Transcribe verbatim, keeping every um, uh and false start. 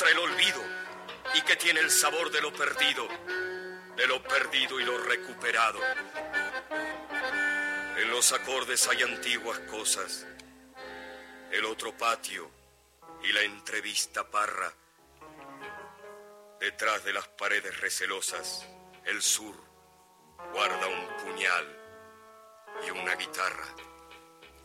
el olvido y que tiene el sabor de lo perdido, de lo perdido y lo recuperado. En los acordes hay antiguas cosas, el otro patio y la entrevista parra. Detrás de las paredes recelosas, el sur guarda un puñal y una guitarra.